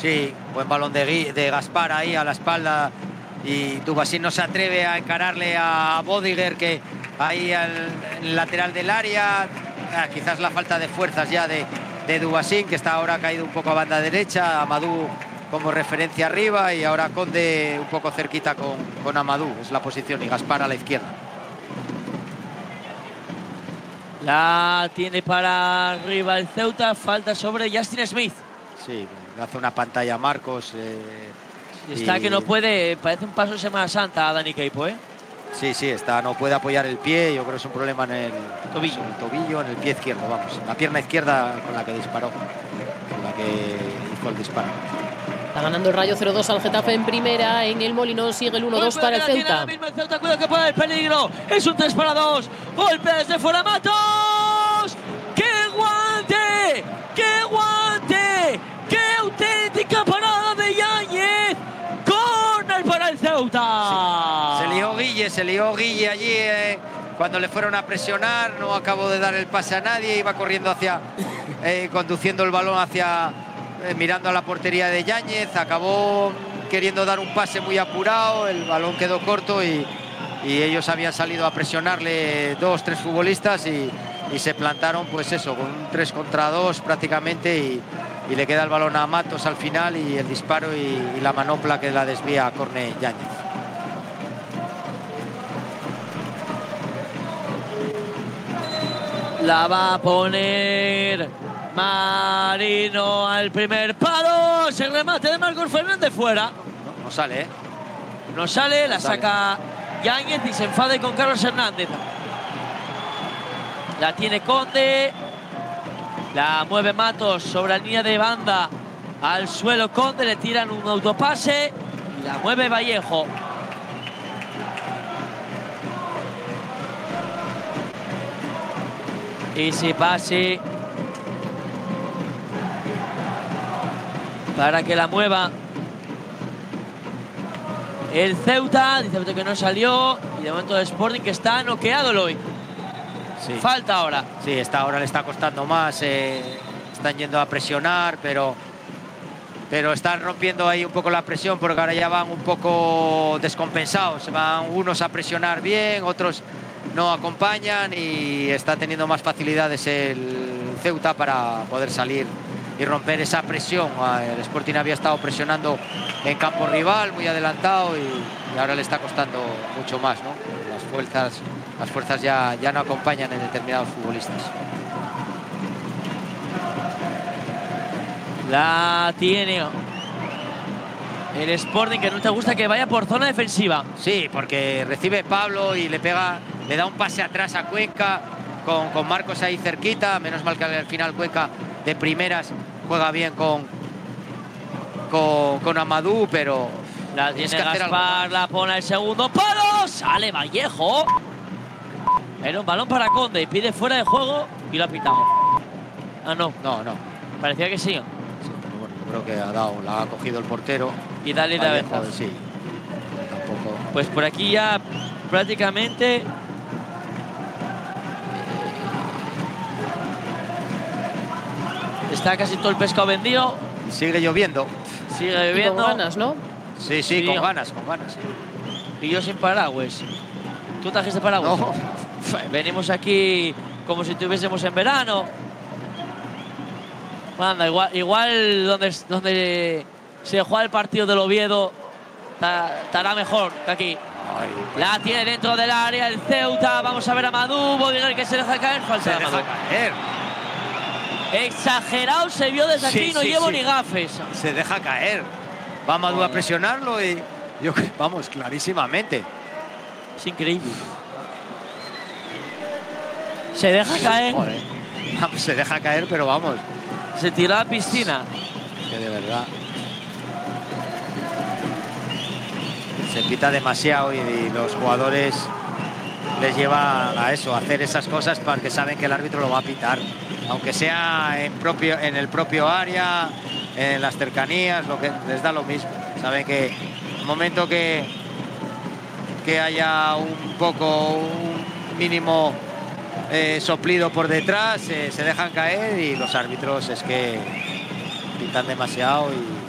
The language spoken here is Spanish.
Sí, buen balón de Gaspar ahí a la espalda y Dubasín no se atreve a encararle a Bodiger, que ahí en el lateral del área. Quizás la falta de fuerzas ya de Dubasín, que está ahora caído un poco a banda derecha, Amadou como referencia arriba y ahora Conde un poco cerquita con Amadou, es la posición, y Gaspar a la izquierda. La tiene para arriba el Ceuta, falta sobre Justin Smith. Sí, le hace una pantalla a Marcos. Está que no puede, parece un paso de Semana Santa a Dani Queipo, ¿eh? Sí, está, no puede apoyar el pie, yo creo que es un problema en el tobillo, en el pie izquierdo, vamos, en la pierna izquierda con la que disparó, con la que hizo el disparo. Está ganando el Rayo 0-2 al Getafe en primera. En el Molinón sigue el 1-2 para el Ceuta. El Ceuta, cuidado que puede haber peligro. Es un 3-2. Golpe desde fuera, Matos. ¡Qué guante! ¡Qué guante! ¡Qué auténtica parada de Yáñez! ¡Córner para el Ceuta! Sí. Se lió Guille allí cuando le fueron a presionar. No acabó de dar el pase a nadie. Iba corriendo conduciendo el balón hacia... mirando a la portería de Yáñez, acabó queriendo dar un pase muy apurado, el balón quedó corto y ellos habían salido a presionarle 2-3 futbolistas y se plantaron, pues eso, con un 3 contra 2 prácticamente y le queda el balón a Matos al final y el disparo y la manopla que la desvía a córner Yáñez. La va a poner Marino al primer palo. Se remate de Marcos Fernández fuera. No sale, ¿eh? No sale, la saca Yáñez y se enfade con Carlos Hernández. La tiene Conde. La mueve Matos sobre la línea de banda. Al suelo Conde, le tiran un autopase. Y la mueve Vallejo. Y si pase para que la mueva el Ceuta. Dice que no salió. Y de momento el Sporting que está noqueado hoy. Sí. Falta ahora. Sí, ahora le está costando más. Están yendo a presionar, pero están rompiendo ahí un poco la presión porque ahora ya van un poco descompensados. Van unos a presionar bien, otros no acompañan y está teniendo más facilidades el Ceuta para poder salir y romper esa presión. El Sporting había estado presionando en campo rival, muy adelantado y ahora le está costando mucho más, ¿no? Las fuerzas ya no acompañan en determinados futbolistas. La tiene el Sporting, que no te gusta que vaya por zona defensiva. Sí, porque recibe Pablo y le da un pase atrás a Cuenca con Marcos ahí cerquita. Menos mal que al final Cuenca de primeras juega bien con Amadou, pero la tiene Gaspar, la pone el segundo palo, sale Vallejo. Era un balón para Conde, pide fuera de juego y lo ha pitado. Ah, no. No. Parecía que sí. Sí, pero bueno, yo creo que la ha cogido el portero. Y dale la ventaja. Sí, tampoco. Pues por aquí ya prácticamente está casi todo el pescado vendido. Sigue lloviendo. Sigue lloviendo. Y con ganas, ¿no? Sí, con ganas. Sí. Y yo sin paraguas. ¿Tú trajiste paraguas? No. Venimos aquí como si estuviésemos en verano. Anda, igual donde se juega el partido del Oviedo estará mejor que aquí. Ay, pues. La tiene dentro del área el Ceuta. Vamos a ver a Amadou. Bodiger que se deja caer. Falta de Amadou. Exagerado se vio desde aquí. No llevo ni gafes. Se deja caer. Va Amadou a presionarlo y vamos, clarísimamente. Es increíble. Se deja caer. Joder. Se deja caer, pero vamos. Se tira a la piscina. Que de verdad. Se pita demasiado y los jugadores les lleva a eso, a hacer esas cosas porque saben que el árbitro lo va a pitar. Aunque sea en el propio área, en las cercanías, les da lo mismo. Saben que en el momento que haya un mínimo soplido por detrás, se dejan caer y los árbitros es que pitan demasiado y